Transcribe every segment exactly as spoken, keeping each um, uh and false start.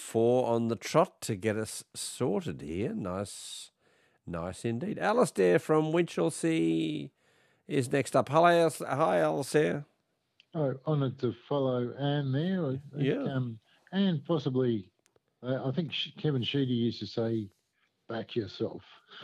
four on the trot to get us sorted here. Nice, nice indeed. Alistair from Winchelsea is next up. Hi, Al- hi Alistair. Oh, honoured to follow Anne there. I think, Yeah. Um, Anne possibly, uh, I think Sh- Kevin Sheedy used to say, back yourself.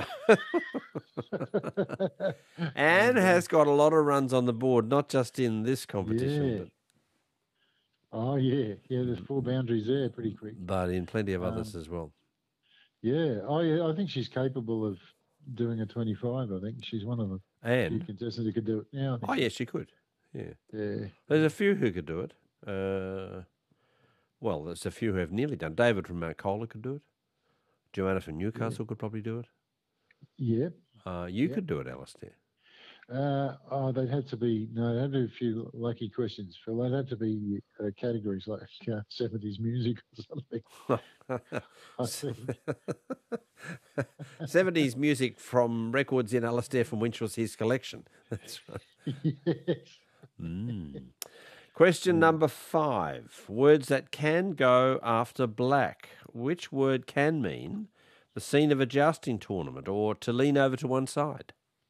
Anne And, uh, has got a lot of runs on the board, not just in this competition, Yeah. Oh, yeah. Yeah, there's four boundaries there pretty quick. but, but in plenty of others Um, as well. Yeah. Oh, yeah. I think she's capable of doing a twenty-five. I think she's one of the few And, contestants who could do it now. I think oh, so. yeah, she could. Yeah. Yeah. There's a few who could do it. Uh, well, there's a few who have nearly done. David from Mount Cola could do it. Joanna from Newcastle could probably do it. Yep. Uh, you Yep. could do it, Alistair. Uh, oh, they'd have to be, no, they'd have to be a few lucky questions, Phil. They'd have to be uh, categories like uh, seventies music or something. I think. seventies music from records in Alistair from Winchelsea's collection. That's right. Yes. Mm. Question number five. Words that can go after black. Which word can mean the scene of a jousting tournament or to lean over to one side?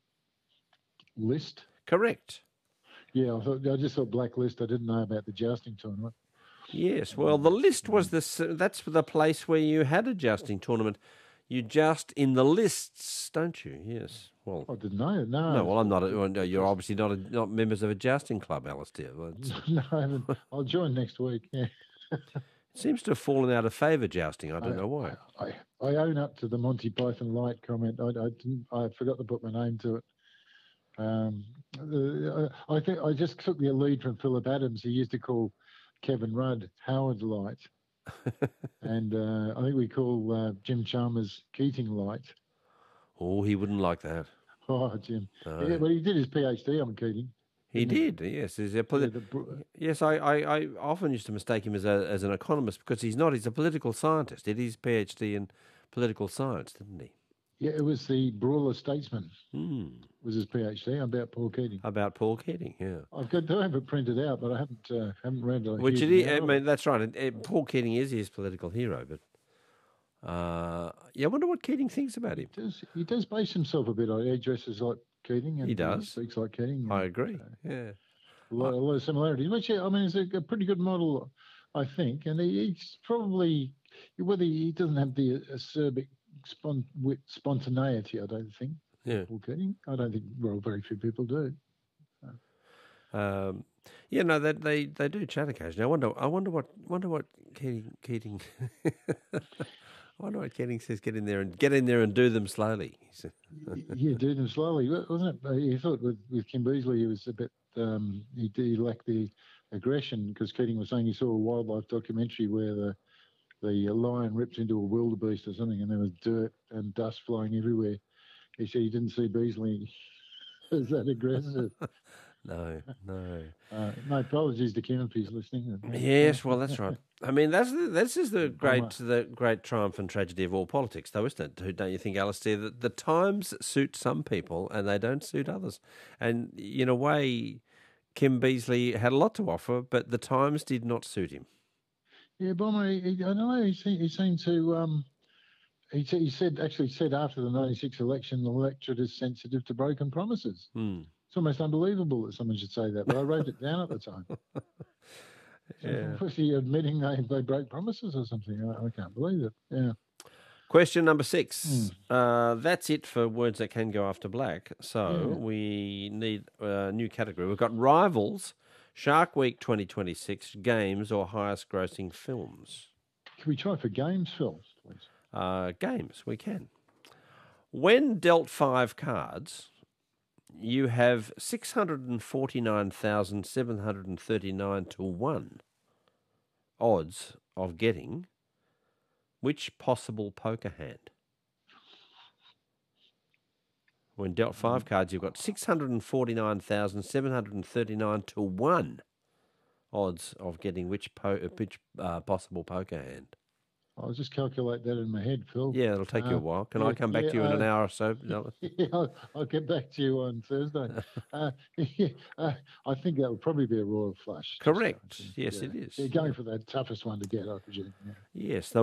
List? Correct. Yeah, I, thought, I just thought blacklist. I didn't know about the jousting tournament. Yes, well, the list was the s- that's the place where you had a jousting tournament. You joust in the lists, don't you? Yes. Well, I didn't know. No, no. Well, I'm not. A, well, no, you're obviously not a, not members of a jousting club, Alistair. Well, it's- no, I haven't. I'll join next week. Yeah. it seems to have fallen out of favour, jousting. I don't I, know why. I, I, I own up to the Monty Python light comment. I, I didn't. I forgot to put my name to it. Um, uh, I think I just took the lead from Philip Adams. He used to call Kevin Rudd Howard Light, and uh, I think we call uh, Jim Chalmers Keating Light. Oh, he wouldn't like that. Oh, Jim. No. Yeah, well, he did his PhD on Keating. He didn't did, yes. He's a poli- Yeah, the br- yes, I, I, I often used to mistake him as a as an economist because he's not. He's a political scientist. He did his PhD in political science, didn't he? yeah, it was the Brawler Statesman. Hmm. Was his PhD about Paul Keating. About Paul Keating, yeah. I've got to have it printed out, but I haven't uh, haven't read it. Which it is, I mean, that's right. It, it, Paul Keating is his political hero, but uh, yeah, I wonder what Keating thinks about him. He does, he does base himself a bit on. He dresses like Keating, and He does. speaks like Keating. I and, agree. uh, Yeah. A lot, a lot of similarities, which yeah, I mean, is a, a pretty good model, I think. And he, he's probably whether he doesn't have the acerbic spon- wit spontaneity, I don't think. Yeah. Paul Keating, I don't think. Well, very few people do. Um, yeah, no, they, they they do chat occasionally. I wonder, I wonder what, wonder what Keating, Keating, I wonder what Keating says. Get in there and get in there and do them slowly. He said. Yeah, do them slowly, wasn't it? He thought with, with Kim Beazley, he was a bit. Um, he, he lacked the aggression because Keating was saying he saw a wildlife documentary where the the lion ripped into a wildebeest or something, and there was dirt and dust flying everywhere. He said he didn't see Beazley as that aggressive. No, no. Uh, my apologies to Kim if he's listening. Yes, well, that's right. I mean, that's the, this is the great the great triumph and tragedy of all politics, though, isn't it? Don't you think, Alistair? That the times suit some people and they don't suit others. And in a way, Kim Beazley had a lot to offer, but the times did not suit him. Yeah, Bomber. He, I don't know. He, he seemed to. Um, he, he said actually said after the ninety-six election, the electorate is sensitive to broken promises. Hmm. It's almost unbelievable that someone should say that, but I wrote it down at the time. Yeah. Was he admitting they, they broke promises or something? I, I can't believe it. Yeah. Question number six. Mm. Uh, that's it for words that can go after black. So Yeah. we need a new category. We've got Rivals, Shark Week twenty twenty-six, Games, or highest grossing films. Can we try for games, Phil, please? Uh, games, we can. When dealt five cards, you have six hundred forty-nine thousand seven hundred thirty-nine to one odds of getting which possible poker hand? When dealt five cards, you've got six hundred forty-nine thousand seven hundred thirty-nine to one odds of getting which, po- which uh, possible poker hand. I'll just calculate that in my head, Phil. Yeah, it'll take uh, you a while. Can yeah, I come back yeah, to you in uh, an hour or so? Yeah, I'll, I'll get back to you on Thursday. uh, yeah, uh, I think that would probably be a royal flush. Correct. Just, yes, yeah. it is. You're going for that toughest one to get, I presume. Yeah. Yes.